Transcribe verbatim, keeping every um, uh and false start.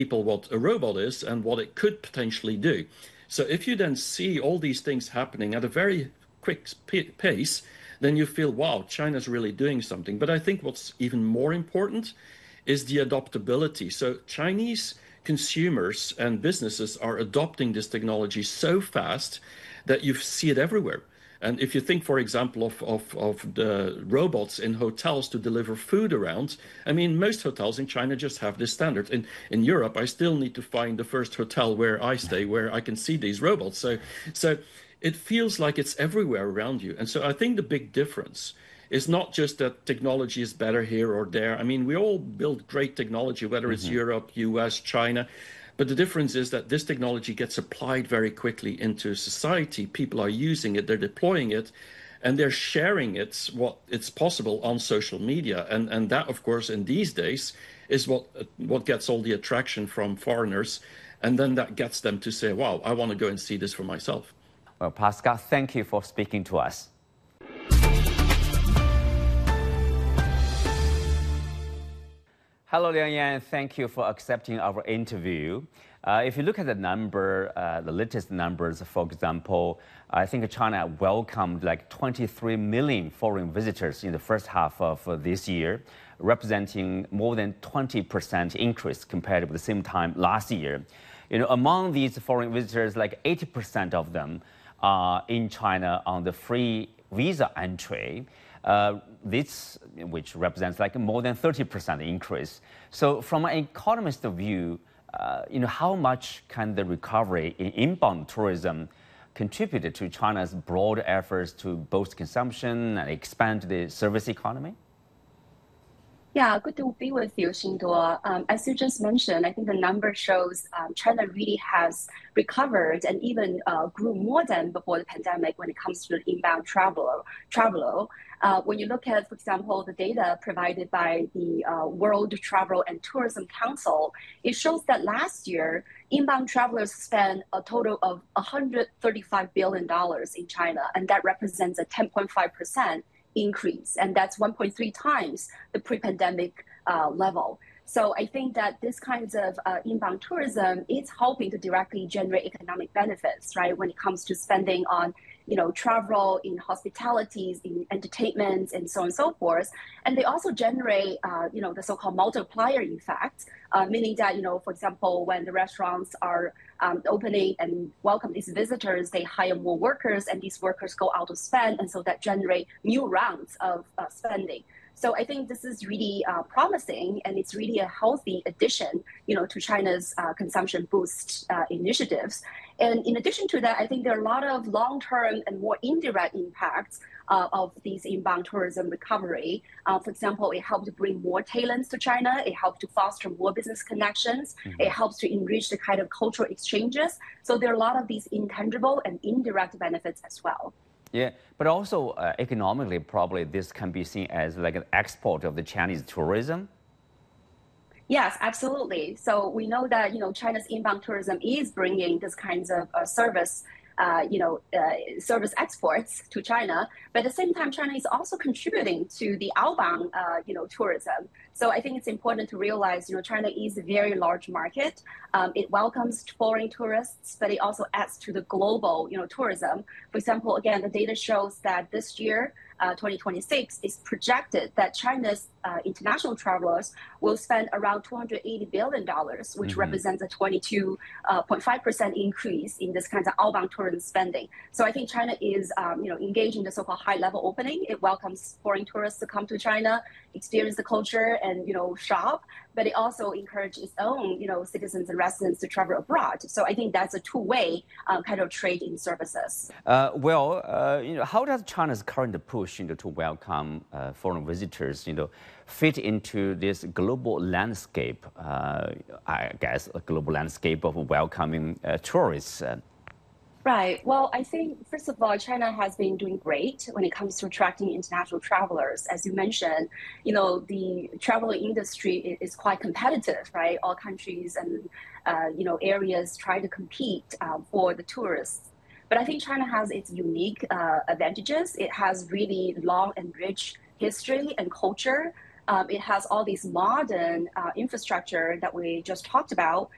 people what a robot is and what it could potentially do. So if you then see all these things happening at a very quick pace, then you feel, wow, China's really doing something. But I think what's even more important is the adoptability. So Chinese consumers and businesses are adopting this technology so fast that you see it everywhere. And if you think, for example, of, of, of the robots in hotels to deliver food around, I mean, most hotels in China just have this standard. In, in Europe, I still need to find the first hotel where I stay, where I can see these robots. So, so it feels like it's everywhere around you. And so I think the big difference is not just that technology is better here or there. I mean, we all build great technology, whether it's mm-hmm. Europe, U S, China. But the difference is that this technology gets applied very quickly into society. People are using it, they're deploying it, and they're sharing it, what it's possible on social media. And, and that, of course, in these days is what, what gets all the attraction from foreigners. And then that gets them to say, wow, I want to go and see this for myself. Well, Pascal, thank you for speaking to us. Hello, Liang Yan. Thank you for accepting our interview. Uh, if you look at the number, uh, the latest numbers, for example, I think China welcomed like twenty-three million foreign visitors in the first half of uh, this year, representing more than twenty percent increase compared with the same time last year. You know, among these foreign visitors, like eighty percent of them are in China on the free visa entry. Uh, this, which represents like more than thirty percent increase. So from an economist view, uh, you know, how much can the recovery in inbound tourism contribute to China's broad efforts to boost consumption and expand the service economy? Yeah, good to be with you, Xingduo. Um, as you just mentioned, I think the number shows um, China really has recovered and even uh, grew more than before the pandemic when it comes to the inbound traveler. traveler. Uh, when you look at, for example, the data provided by the uh, World Travel and Tourism Council, it shows that last year, inbound travelers spent a total of one hundred thirty-five billion dollars in China, and that represents a ten point five percent increase, and that's one point three times the pre-pandemic uh, level. So I think that this kinds of uh, inbound tourism is helping to directly generate economic benefits, right? When it comes to spending on, you know, travel, in hospitalities, in entertainment, and so on and so forth. And they also generate, uh, you know, the so-called multiplier effect, uh, meaning that, you know, for example, when the restaurants are um, opening and welcome these visitors, they hire more workers, and these workers go out to spend, and so that generate new rounds of uh, spending. So I think this is really uh, promising, and it's really a healthy addition, you know, to China's uh, consumption boost uh, initiatives. And in addition to that, I think there are a lot of long-term and more indirect impacts uh, of these inbound tourism recovery. Uh, for example, it helps to bring more talents to China. It helps to foster more business connections. Mm-hmm. It helps to enrich the kind of cultural exchanges. So there are a lot of these intangible and indirect benefits as well. Yeah, but also uh, economically, probably this can be seen as like an export of the Chinese tourism. Yes, absolutely. So we know that, you know, China's inbound tourism is bringing this kinds of uh, service, uh, you know, uh, service exports to China. But at the same time, China is also contributing to the outbound, uh, you know, tourism. So I think it's important to realize, you know, China is a very large market. Um, it welcomes foreign tourists, but it also adds to the global, you know, tourism. For example, again, the data shows that this year, uh, twenty twenty-six, is projected that China's uh, international travelers will spend around two hundred eighty billion dollars, which mm-hmm. represents a twenty-two point five percent increase in this kind of outbound tourism spending. So I think China is, um, you know, engaging the so-called high-level opening. It welcomes foreign tourists to come to China, experience the culture, and, you know, shop. But it also encourages its own, you know, citizens and residents to travel abroad. So I think that's a two-way um, kind of trade in services. Uh, well, uh, you know, how does China's current push, you know, to welcome uh, foreign visitors, you know, fit into this global landscape? Uh, I guess a global landscape of welcoming uh, tourists. Uh, Right. Well, I think, first of all, China has been doing great when it comes to attracting international travelers. As you mentioned, you know, the travel industry is quite competitive, right? All countries and, uh, you know, areas try to compete uh, for the tourists. But I think China has its unique uh, advantages. It has really long and rich history and culture. Um, it has all these modern uh, infrastructure that we just talked about.